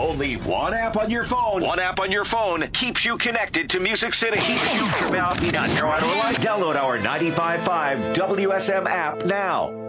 Only one app on your phone. One app on your phone keeps you connected to Music City. Keeps you Download our 95.5 WSM app now.